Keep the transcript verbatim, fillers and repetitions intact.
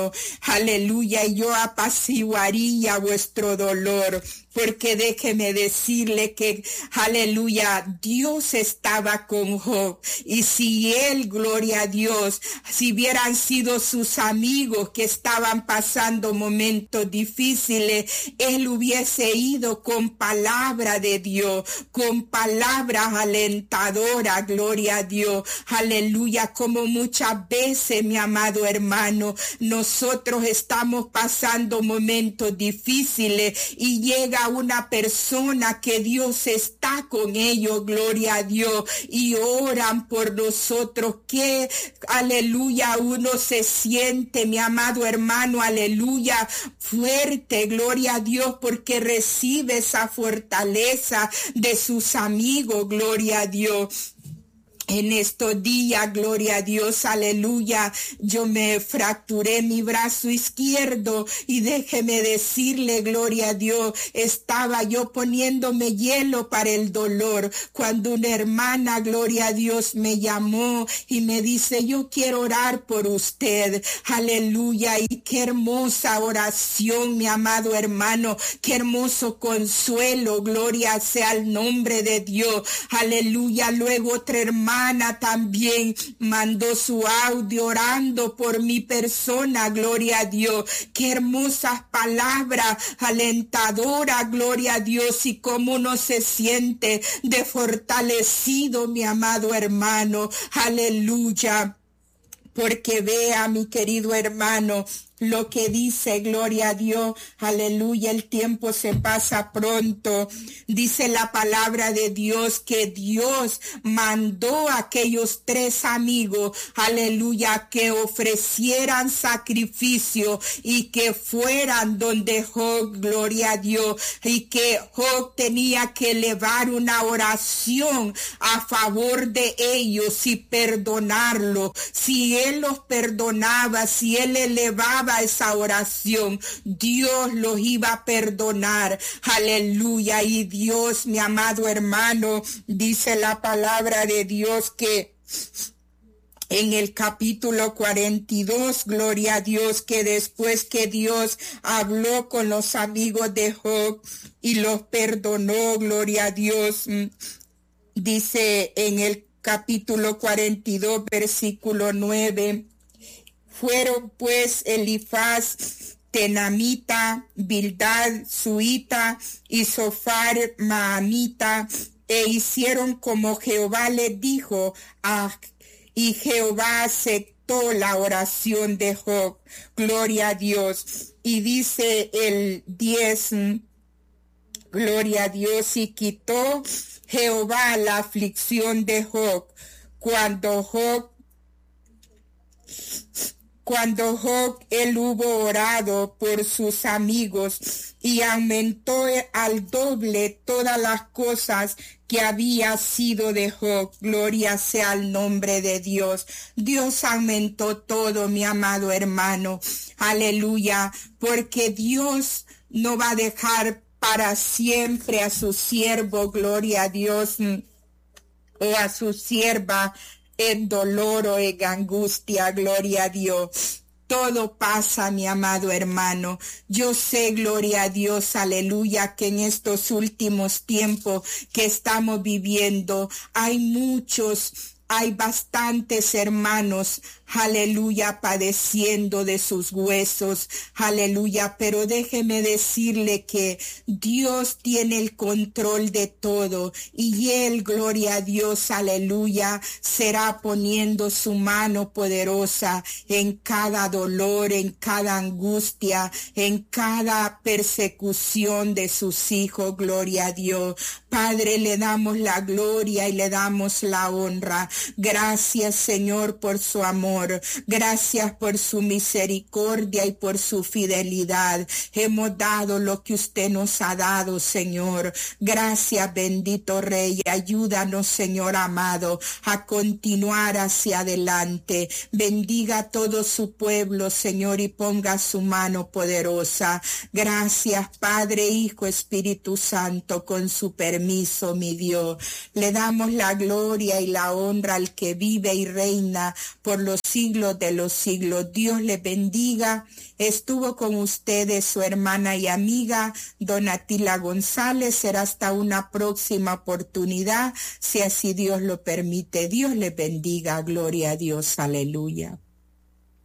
Aleluya, y yo apaciguaría vuestro dolor, porque déjeme decirle que, aleluya, Dios estaba con Job, y si él, gloria a Dios, si hubieran sido sus amigos que estaban pasando momentos difíciles, él hubiese ido con palabra de Dios, con palabras alentadoras, gloria a Dios, aleluya, como muchas veces, mi amado hermano, nosotros estamos pasando momentos difíciles y llega una persona que Dios está con ellos, gloria a Dios, y oran por nosotros, que aleluya, uno se siente, mi amado hermano, aleluya, fuerte, gloria a Dios, porque recibe esa fortaleza de sus amigos, gloria a Dios. En estos días, gloria a Dios, aleluya, yo me fracturé mi brazo izquierdo y déjeme decirle, gloria a Dios, estaba yo poniéndome hielo para el dolor cuando una hermana, gloria a Dios, me llamó y me dice, yo quiero orar por usted, aleluya, y qué hermosa oración, mi amado hermano, qué hermoso consuelo, gloria sea el nombre de Dios, aleluya. Luego otra hermana también mandó su audio orando por mi persona, gloria a Dios, qué hermosas palabras alentadoras, gloria a Dios, y cómo uno se siente de fortalecido, mi amado hermano, aleluya, porque vea, mi querido hermano, lo que dice, gloria a Dios, aleluya, el tiempo se pasa pronto. Dice la palabra de Dios que Dios mandó a aquellos tres amigos, aleluya, que ofrecieran sacrificio y que fueran donde Job, gloria a Dios, y que Job tenía que elevar una oración a favor de ellos y perdonarlo. Si él los perdonaba, si él elevaba esa oración, Dios los iba a perdonar, aleluya. Y Dios, mi amado hermano, dice la palabra de Dios que en el capítulo cuarenta y dos, gloria a Dios, que después que Dios habló con los amigos de Job y los perdonó, gloria a Dios, dice en el capítulo cuarenta y dos, versículo nueve, fueron pues Elifaz Tenamita, Bildad Suita y Sofar Maamita, e hicieron como Jehová les dijo, ah, y Jehová aceptó la oración de Job, gloria a Dios. Y dice el diez, gloria a Dios, y quitó Jehová la aflicción de Job, cuando Job Cuando Job, él hubo orado por sus amigos y aumentó al doble todas las cosas que había sido de Job. Gloria sea al nombre de Dios. Dios aumentó todo, mi amado hermano. Aleluya. Porque Dios no va a dejar para siempre a su siervo, gloria a Dios, o a su sierva, en dolor o en angustia, gloria a Dios. Todo pasa, mi amado hermano. Yo sé, gloria a Dios, aleluya, que en estos últimos tiempos que estamos viviendo hay muchos, hay bastantes hermanos, aleluya, padeciendo de sus huesos, aleluya, pero déjeme decirle que Dios tiene el control de todo y Él, gloria a Dios, aleluya, será poniendo su mano poderosa en cada dolor, en cada angustia, en cada persecución de sus hijos, gloria a Dios. Padre, le damos la gloria y le damos la honra. Gracias, Señor, por su amor. Gracias por su misericordia y por su fidelidad. Hemos dado lo que usted nos ha dado, Señor. Gracias, bendito Rey. Ayúdanos, Señor amado, a continuar hacia adelante. Bendiga a todo su pueblo, Señor, y ponga su mano poderosa. Gracias, Padre, Hijo, Espíritu Santo, con su permiso, mi Dios. Le damos la gloria y la honra al que vive y reina por los siglos de los siglos. Dios les bendiga. Estuvo con ustedes su hermana y amiga Donatila González. Será hasta una próxima oportunidad, si así Dios lo permite. Dios les bendiga. Gloria a Dios. Aleluya.